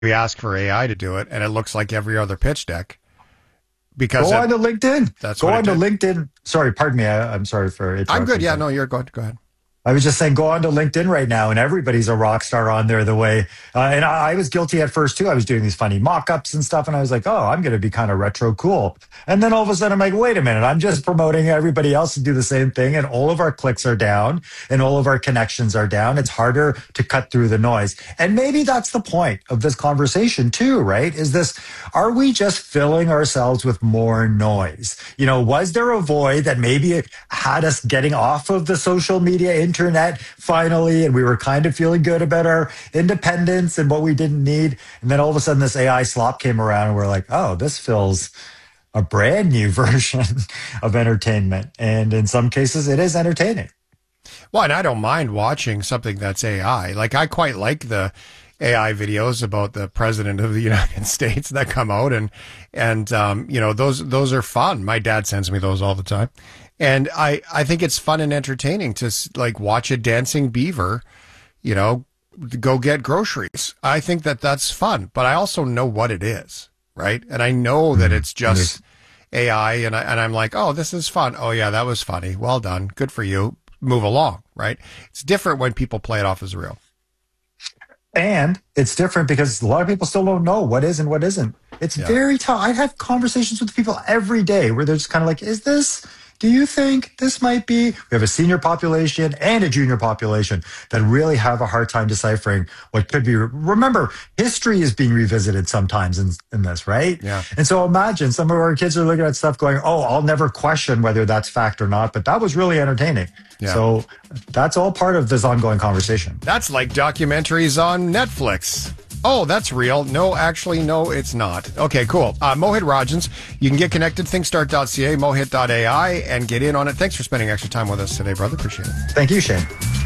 we ask for AI to do it, and it looks like every other pitch deck. Because go on to LinkedIn. That's go on to LinkedIn. Sorry, pardon me. I'm sorry for interrupting. I'm good. Yeah, no, you're good. Go ahead. I was just saying, go on to LinkedIn right now, and everybody's a rock star on there the way. And I was guilty at first, too. I was doing these funny mock-ups and stuff, and I was like, oh, I'm going to be kind of retro cool. And then all of a sudden, I'm like, wait a minute, I'm just promoting everybody else to do the same thing, and all of our clicks are down, and all of our connections are down. It's harder to cut through the noise. And maybe that's the point of this conversation, too, right? Are we just filling ourselves with more noise? You know, was there a void that maybe it had us getting off of the social media internet finally, and we were kind of feeling good about our independence and what we didn't need, and then all of a sudden this AI slop came around and we're like, oh, this feels a brand new version of entertainment, and in some cases it is entertaining. Well, and I don't mind watching something that's AI. Like, I quite like the AI videos about the president of the United States that come out, and you know, those are fun. My dad sends me those all the time. And I think it's fun and entertaining to like watch a dancing beaver, you know, go get groceries. I think that's fun, but I also know what it is, right? And I know that it's just AI, and I'm like, oh, this is fun. Oh yeah, that was funny. Well done. Good for you. Move along, right? It's different when people play it off as real. And it's different because a lot of people still don't know what is and what isn't. It's very tough. I have conversations with people every day where they're just kind of like, do you think this might be? We have a senior population and a junior population that really have a hard time deciphering what could be. Remember, history is being revisited sometimes in this, right? Yeah. And so imagine some of our kids are looking at stuff going, oh, I'll never question whether that's fact or not, but that was really entertaining. Yeah. So that's all part of this ongoing conversation. That's like documentaries on Netflix. Oh, that's real. No, actually, no, it's not. Okay, cool. Mohit Rajans, you can get connected, thinkstart.ca, mohit.ai, and get in on it. Thanks for spending extra time with us today, brother. Appreciate it. Thank you, Shane.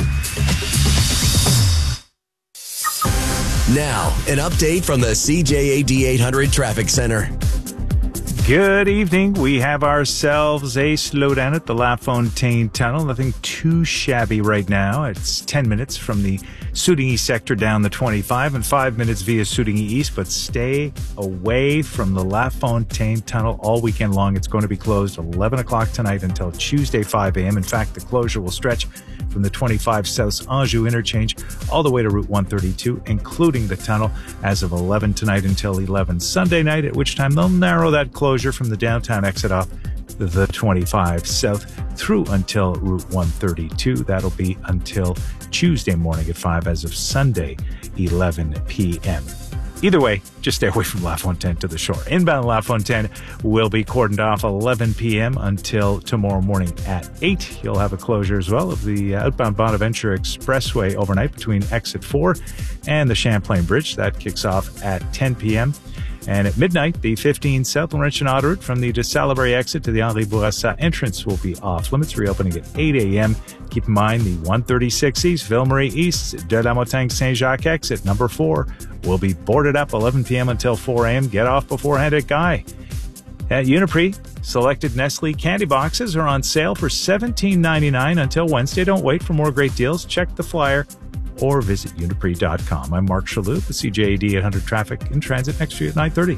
Now, an update from the CJAD 800 Traffic Center. Good evening. We have ourselves a slowdown at the LaFontaine Tunnel. Nothing too shabby right now. It's 10 minutes from the Soudigny sector down the 25 and 5 minutes via Soudigny East, but stay away from the LaFontaine Tunnel all weekend long. It's going to be closed 11 o'clock tonight until Tuesday 5 a.m. In fact, the closure will stretch from the 25 South Anjou interchange all the way to Route 132, including the tunnel, as of 11 tonight until 11 Sunday night, at which time they'll narrow that closure from the downtown exit off the 25 South through until Route 132. That'll be until Tuesday morning at 5 as of Sunday, 11 p.m. Either way, just stay away from LaFontaine to the shore. Inbound LaFontaine will be cordoned off 11 p.m. until tomorrow morning at 8. You'll have a closure as well of the outbound Bonaventure Expressway overnight between exit 4 and the Champlain Bridge. That kicks off at 10 p.m. And at midnight, the 15 South Laurentian Autoroute from the de Salaberry exit to the Henri Bourassa entrance will be off limits, reopening at 8 a.m. Keep in mind the 136 East, Ville-Marie East, de la Montagne Saint-Jacques exit number 4 will be boarded up 11 p.m. until 4 a.m. Get off beforehand at Guy. At Uniprix, selected Nestle candy boxes are on sale for $17.99 until Wednesday. Don't wait for more great deals. Check the flyer or visit uniprix.com. I'm Mark Chaloux, the CJAD 800 Traffic in Transit, next to you at 9:30.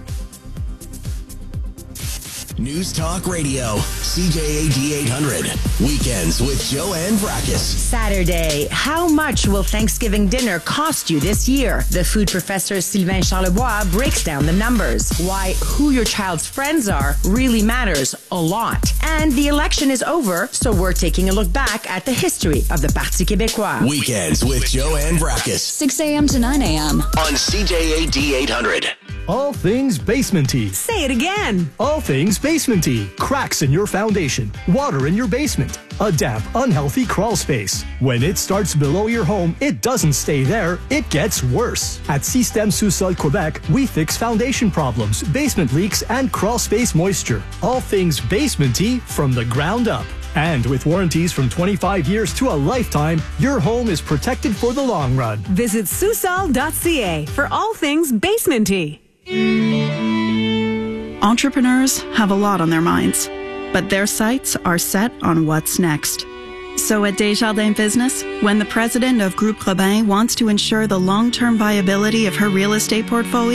News Talk Radio, CJAD 800. Weekends with Joanne Vrackus. Saturday. How much will Thanksgiving dinner cost you this year? The food professor Sylvain Charlebois breaks down the numbers. Why who your child's friends are really matters a lot. And the election is over, so we're taking a look back at the history of the Parti Québécois. Weekends with Joanne Vrackus. 6 a.m. to 9 a.m. on CJAD 800. All things basement-y. Say it again. All things basement-y. Cracks in your foundation. Water in your basement. A damp, unhealthy crawl space. When it starts below your home, it doesn't stay there. It gets worse. At Système Sous-Sol Quebec, we fix foundation problems, basement leaks, and crawl space moisture. All things basement-y from the ground up. And with warranties from 25 years to a lifetime, your home is protected for the long run. Visit Sousol.ca for all things basement-y. Entrepreneurs have a lot on their minds, but their sights are set on what's next. So at Desjardins Business, when the president of Groupe Robin wants to ensure the long-term viability of her real estate portfolio,